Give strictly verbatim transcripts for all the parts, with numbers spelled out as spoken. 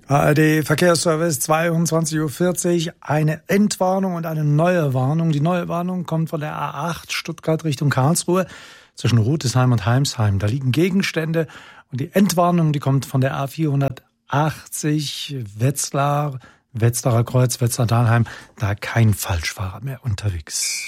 A R D Verkehrsservice, zweiundzwanzig Uhr vierzig, eine Endwarnung und eine neue Warnung. Die neue Warnung kommt von der A acht Stuttgart Richtung Karlsruhe zwischen Rüdesheim und Heimsheim. Da liegen Gegenstände und die Endwarnung, die kommt von der A vierhundertachtzig Wetzlar, Wetzlarer Kreuz, Wetzlar-Dahlheim. Da kein Falschfahrer mehr unterwegs.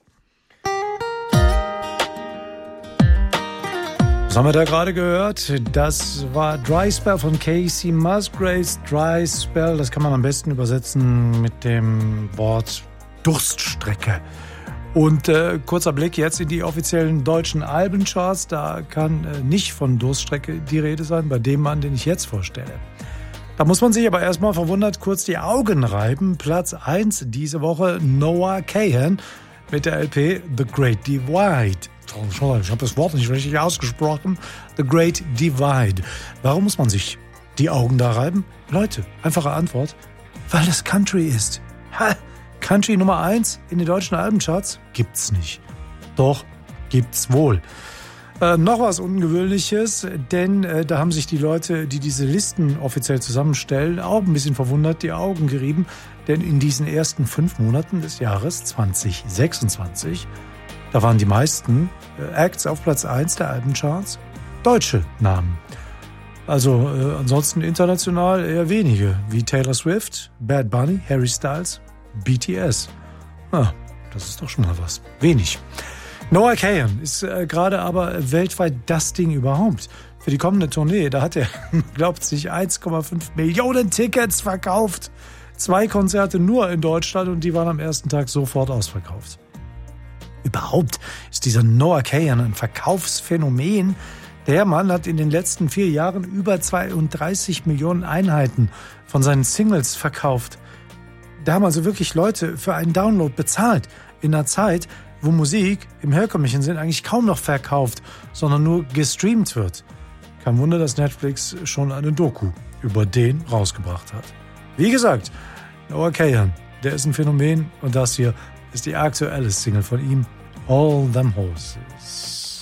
Was haben wir da gerade gehört? Das war Dry Spell von Casey Musgraves. Dry Spell, das kann man am besten übersetzen mit dem Wort Durststrecke. Und äh, kurzer Blick jetzt in die offiziellen deutschen Albencharts. Da kann äh, nicht von Durststrecke die Rede sein, bei dem Mann, den ich jetzt vorstelle. Da muss man sich aber erstmal verwundert kurz die Augen reiben. Platz eins diese Woche Noah Kahan mit der L P The Great Divide. Ich habe das Wort nicht richtig ausgesprochen. The Great Divide. Warum muss man sich die Augen da reiben? Leute, einfache Antwort. Weil das Country ist. Ha, Country Nummer eins in den deutschen Albencharts gibt's nicht. Doch, gibt's wohl. Äh, noch was Ungewöhnliches, denn äh, da haben sich die Leute, die diese Listen offiziell zusammenstellen, auch ein bisschen verwundert die Augen gerieben. Denn in diesen ersten fünf Monaten des Jahres zwanzig sechsundzwanzig da waren die meisten äh, Acts auf Platz eins der Albencharts deutsche Namen. Also äh, ansonsten international eher wenige, wie Taylor Swift, Bad Bunny, Harry Styles, B T S. Ah, das ist doch schon mal was. Wenig. Noah Kahan ist äh, gerade aber weltweit das Ding überhaupt. Für die kommende Tournee, da hat er, glaubt sich, eins Komma fünf Millionen Tickets verkauft. Zwei Konzerte nur in Deutschland und die waren am ersten Tag sofort ausverkauft. Überhaupt ist dieser Noah Kahan ein Verkaufsphänomen. Der Mann hat in den letzten vier Jahren über zweiunddreißig Millionen Einheiten von seinen Singles verkauft. Da haben also wirklich Leute für einen Download bezahlt. In einer Zeit, wo Musik im herkömmlichen Sinn eigentlich kaum noch verkauft, sondern nur gestreamt wird. Kein Wunder, dass Netflix schon eine Doku über den rausgebracht hat. Wie gesagt, Noah Kahan, der ist ein Phänomen und das hier ist die aktuelle Single von ihm, All Them Horses.